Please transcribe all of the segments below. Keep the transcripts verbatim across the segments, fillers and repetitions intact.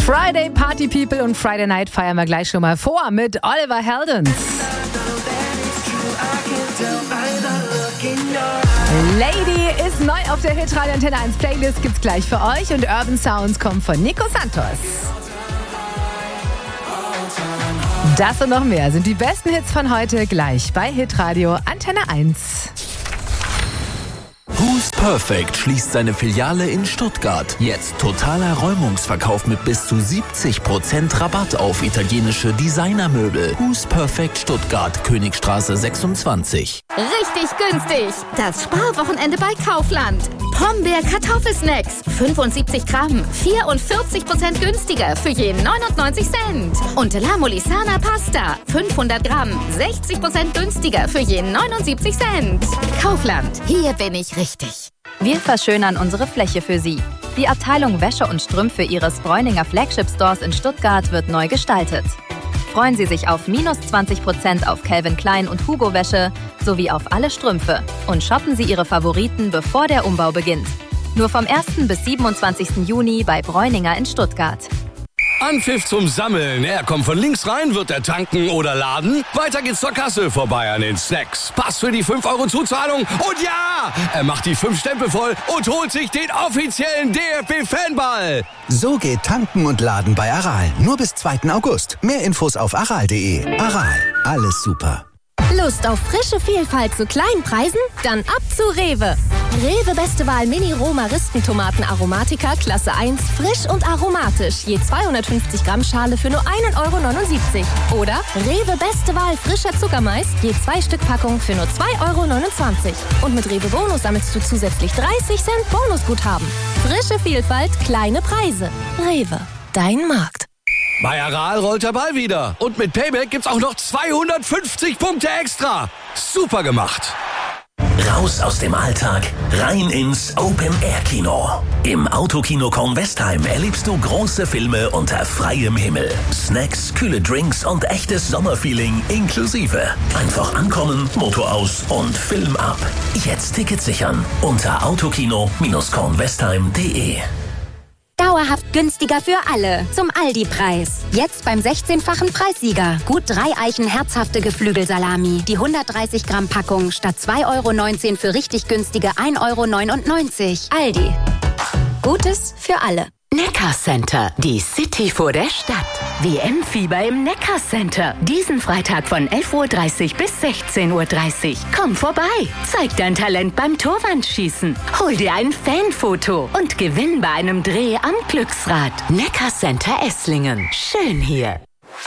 Friday Party People und Friday Night feiern wir gleich schon mal vor mit Oliver Heldens. Lady ist neu auf der Hitradio Antenne eins Playlist, gibt's gleich für euch und Urban Sounds kommt von Nico Santos. Das und noch mehr sind die besten Hits von heute gleich bei Hitradio Antenne eins. Who's Perfect schließt seine Filiale in Stuttgart. Jetzt totaler Räumungsverkauf mit bis zu siebzig Prozent Rabatt auf italienische Designermöbel. Who's Perfect Stuttgart, Königstraße sechsundzwanzig. Richtig günstig. Das Sparwochenende bei Kaufland. Pombeer Kartoffelsnacks. fünfundsiebzig Gramm. vierundvierzig Prozent günstiger für je neunundneunzig Cent. Und La Molisana Pasta. fünfhundert Gramm. sechzig Prozent günstiger für je neunundsiebzig Cent. Kaufland. Hier bin ich richtig. Wir verschönern unsere Fläche für Sie. Die Abteilung Wäsche und Strümpfe Ihres Bräuninger Flagship Stores in Stuttgart wird neu gestaltet. Freuen Sie sich auf minus zwanzig Prozent auf Calvin Klein und Hugo Wäsche sowie auf alle Strümpfe und shoppen Sie Ihre Favoriten, bevor der Umbau beginnt. Nur vom ersten bis siebenundzwanzigsten Juni bei Bräuninger in Stuttgart. Anpfiff zum Sammeln. Er kommt von links rein, wird er tanken oder laden. Weiter geht's zur Kasse, vorbei an den Snacks. Pass für die fünf Euro Zuzahlung. Und ja, er macht die fünf Stempel voll und holt sich den offiziellen D F B-Fanball. So geht tanken und laden bei Aral. Nur bis zweiten August. Mehr Infos auf aral punkt de. Aral, alles super. Lust auf frische Vielfalt zu kleinen Preisen? Dann ab zu Rewe. Rewe Beste Wahl Mini-Roma-Ristentomaten Aromatica Klasse eins, frisch und aromatisch. Je zweihundertfünfzig Gramm Schale für nur ein Euro neunundsiebzig. Oder Rewe Beste Wahl frischer Zuckermais, je zwei Stück Packung für nur zwei Euro neunundzwanzig. Und mit Rewe Bonus sammelst du zusätzlich dreißig Cent Bonusguthaben. Frische Vielfalt, kleine Preise. Rewe, dein Markt. Bei Aral rollt der Ball wieder. Und mit Payback gibt's auch noch zweihundertfünfzig Punkte extra. Super gemacht. Raus aus dem Alltag, rein ins Open-Air-Kino. Im Autokino Kornwestheim erlebst du große Filme unter freiem Himmel. Snacks, kühle Drinks und echtes Sommerfeeling inklusive. Einfach ankommen, Motor aus und Film ab. Jetzt Tickets sichern unter autokino kornwestheim punkt de. Dauerhaft günstiger für alle. Zum Aldi-Preis. Jetzt beim sechzehnfachen Preissieger. Gut drei Eichen herzhafte Geflügelsalami. Die hundertdreißig Gramm Packung statt zwei Euro neunzehn für richtig günstige ein Euro neunundneunzig. Aldi. Gutes für alle. Neckar Center, die City vor der Stadt. W M-Fieber im Neckar Center. Diesen Freitag von elf Uhr dreißig bis sechzehn Uhr dreißig. Komm vorbei, zeig dein Talent beim Torwandschießen. Hol dir ein Fanfoto und gewinn bei einem Dreh am Glücksrad. Neckar Center Esslingen. Schön hier.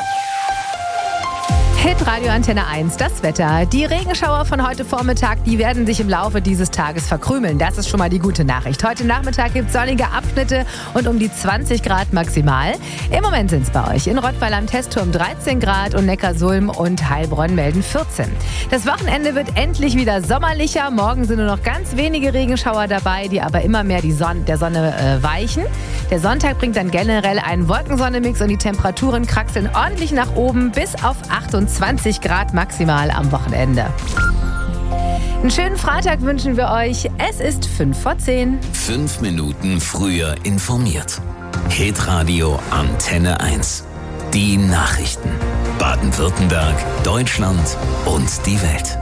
Hitradio Antenne eins, das Wetter. Die Regenschauer von heute Vormittag, die werden sich im Laufe dieses Tages verkrümeln. Das ist schon mal die gute Nachricht. Heute Nachmittag gibt es sonnige Abschnitte und um die zwanzig Grad maximal. Im Moment sind es bei euch in Rottweil am Testturm dreizehn Grad und Neckarsulm und Heilbronn melden vierzehn. Das Wochenende wird endlich wieder sommerlicher. Morgen sind nur noch ganz wenige Regenschauer dabei, die aber immer mehr die Sonne, der Sonne äh, weichen. Der Sonntag bringt dann generell einen Wolkensonne-Mix und die Temperaturen kraxeln ordentlich nach oben bis auf achtundzwanzig Grad maximal am Wochenende. Einen schönen Freitag wünschen wir euch. Es ist fünf vor zehn. Fünf Minuten früher informiert. Hitradio Antenne eins. Die Nachrichten. Baden-Württemberg, Deutschland und die Welt.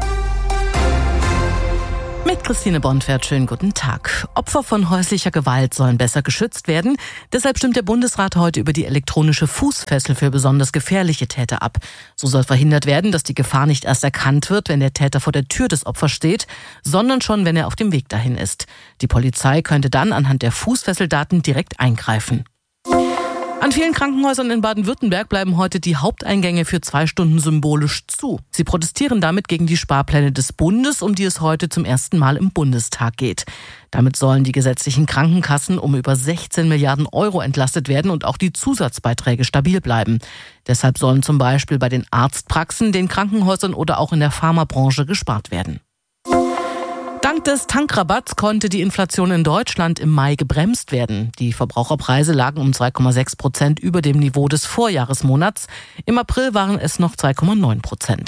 Mit Christine Bonfert, schönen guten Tag. Opfer von häuslicher Gewalt sollen besser geschützt werden. Deshalb stimmt der Bundesrat heute über die elektronische Fußfessel für besonders gefährliche Täter ab. So soll verhindert werden, dass die Gefahr nicht erst erkannt wird, wenn der Täter vor der Tür des Opfers steht, sondern schon, wenn er auf dem Weg dahin ist. Die Polizei könnte dann anhand der Fußfesseldaten direkt eingreifen. An vielen Krankenhäusern in Baden-Württemberg bleiben heute die Haupteingänge für zwei Stunden symbolisch zu. Sie protestieren damit gegen die Sparpläne des Bundes, um die es heute zum ersten Mal im Bundestag geht. Damit sollen die gesetzlichen Krankenkassen um über sechzehn Milliarden Euro entlastet werden und auch die Zusatzbeiträge stabil bleiben. Deshalb sollen zum Beispiel bei den Arztpraxen, den Krankenhäusern oder auch in der Pharmabranche gespart werden. Dank des Tankrabatts konnte die Inflation in Deutschland im Mai gebremst werden. Die Verbraucherpreise lagen um zwei Komma sechs Prozent über dem Niveau des Vorjahresmonats. Im April waren es noch zwei Komma neun Prozent.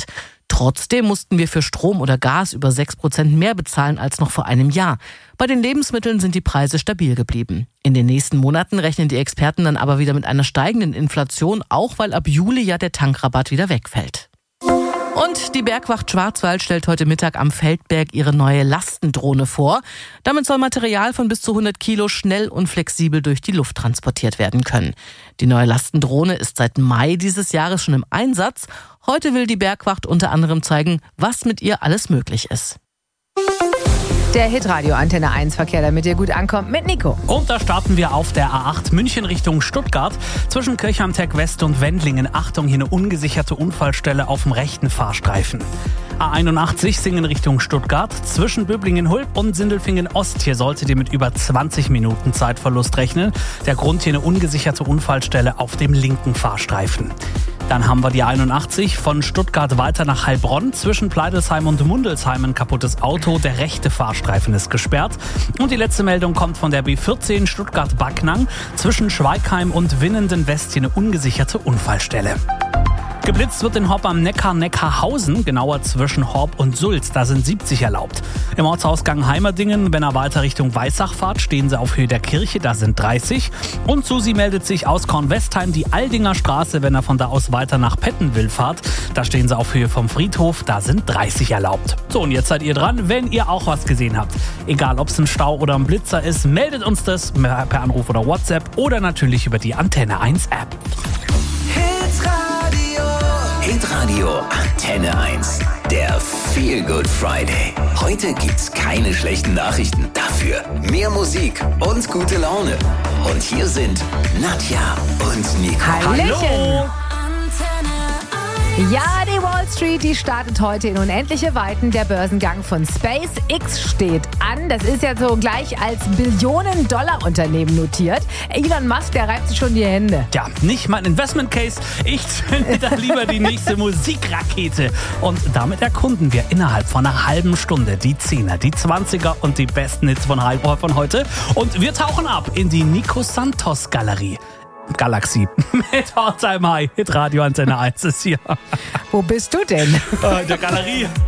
Trotzdem mussten wir für Strom oder Gas über sechs Prozent mehr bezahlen als noch vor einem Jahr. Bei den Lebensmitteln sind die Preise stabil geblieben. In den nächsten Monaten rechnen die Experten dann aber wieder mit einer steigenden Inflation, auch weil ab Juli ja der Tankrabatt wieder wegfällt. Und die Bergwacht Schwarzwald stellt heute Mittag am Feldberg ihre neue Lastendrohne vor. Damit soll Material von bis zu hundert Kilo schnell und flexibel durch die Luft transportiert werden können. Die neue Lastendrohne ist seit Mai dieses Jahres schon im Einsatz. Heute will die Bergwacht unter anderem zeigen, was mit ihr alles möglich ist. Der Hitradio Antenne eins Verkehr, damit ihr gut ankommt, mit Nico. Und da starten wir auf der A acht München Richtung Stuttgart. Zwischen Kirchheim-Tech West und Wendlingen. Achtung, hier eine ungesicherte Unfallstelle auf dem rechten Fahrstreifen. A einundachtzig Singen Richtung Stuttgart. Zwischen Böblingen-Hulb und Sindelfingen Ost. Hier solltet ihr mit über zwanzig Minuten Zeitverlust rechnen. Der Grund hier eine ungesicherte Unfallstelle auf dem linken Fahrstreifen. Dann haben wir die einundachtzig von Stuttgart weiter nach Heilbronn. Zwischen Pleidelsheim und Mundelsheim ein kaputtes Auto. Der rechte Fahrstreifen ist gesperrt. Und die letzte Meldung kommt von der B vierzehn Stuttgart-Backnang. Zwischen Schweigheim und Winnenden West hier eine ungesicherte Unfallstelle. Geblitzt wird in Horb am Neckar Neckarhausen, genauer zwischen Horb und Sulz. Da sind siebzig erlaubt. Im Ortsausgang Heimerdingen, wenn er weiter Richtung Weissach fahrt, stehen sie auf Höhe der Kirche, da sind dreißig. Und Susi meldet sich aus Kornwestheim, die Aldinger Straße, wenn er von da aus weiter nach Pettenwil fahrt. Da stehen sie auf Höhe vom Friedhof, da sind dreißig erlaubt. So, und jetzt seid ihr dran, wenn ihr auch was gesehen habt. Egal, ob es ein Stau oder ein Blitzer ist, meldet uns das per Anruf oder WhatsApp oder natürlich über die Antenne eins App. Hitradio Antenne eins. Der Feel Good Friday. Heute gibt's keine schlechten Nachrichten. Dafür mehr Musik und gute Laune. Und hier sind Nadja und Nico. Hallöchen. Ja, die Wall Street, die startet heute in unendliche Weiten. Der Börsengang von SpaceX steht an. Das ist ja so gleich als Billionen-Dollar-Unternehmen notiert. Elon Musk, der reibt sich schon die Hände. Ja, nicht mein Investment Case. Ich zünde da lieber die nächste Musikrakete. Und damit erkunden wir innerhalb von einer halben Stunde die Zehner, die Zwanziger und die besten Hits von, von heute. Und wir tauchen ab in die Nico Santos Galerie. Galaxie. Mit All Time High. Hitradio Antenne eins ist hier. Wo bist du denn? Äh, der Galerie.